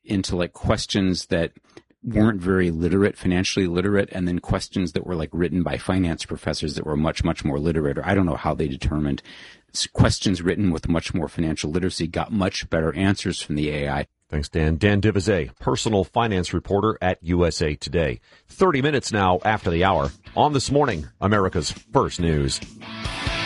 into like questions that weren't very financially literate, and then questions that were like written by finance professors that were much, much more literate. Or I don't know how they determined questions written with much more financial literacy got much better answers from the AI. Thanks, Dan. Dan Divizet, personal finance reporter at USA Today. 30 minutes now after the hour on This Morning, America's First News.